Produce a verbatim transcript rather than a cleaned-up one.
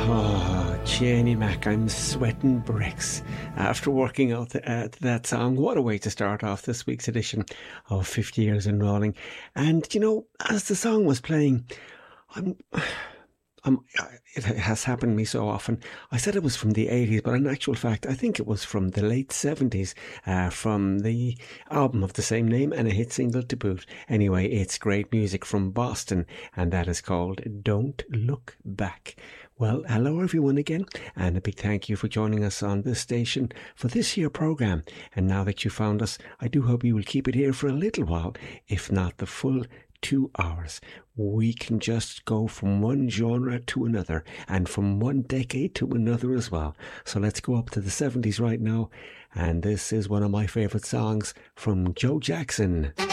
Oh, Jenny Mac, I'm sweating bricks after working out the, uh, that song. What a way to start off this week's edition of fifty Years in Rolling. And, you know, as the song was playing, I'm... Um, it has happened to me so often. I said it was from the eighties, but in actual fact, I think it was from the late seventies, uh, from the album of the same name and a hit single to boot. Anyway, it's great music from Boston, and that is called Don't Look Back. Well, hello everyone again, and a big thank you for joining us on this station for this here programme. And now that you found us, I do hope you will keep it here for a little while, if not the full two hours. We can just go from one genre to another and from one decade to another as well. So let's go up to the seventies right now. And this is one of my favourite songs from Joe Jackson.